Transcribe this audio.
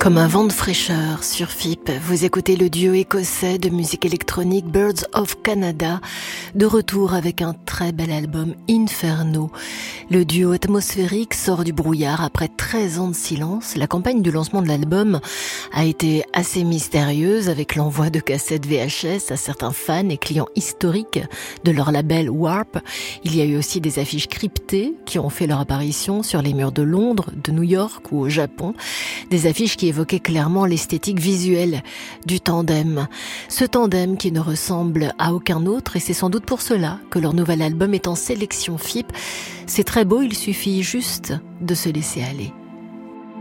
Comme un vent de fraîcheur sur FIP, vous écoutez le duo écossais de musique électronique Birds of Canada, de retour avec un très bel album Inferno. Le duo atmosphérique sort du brouillard après 13 ans de silence. La campagne du lancement de l'album a été assez mystérieuse, avec l'envoi de cassettes VHS à certains fans et clients historiques de leur label Warp. Il y a eu aussi des affiches cryptées qui ont fait leur apparition sur les murs de Londres, de New York ou au Japon. Des affiches qui évoquait clairement l'esthétique visuelle du tandem. Ce tandem qui ne ressemble à aucun autre, et c'est sans doute pour cela que leur nouvel album est en sélection FIP. C'est très beau, il suffit juste de se laisser aller.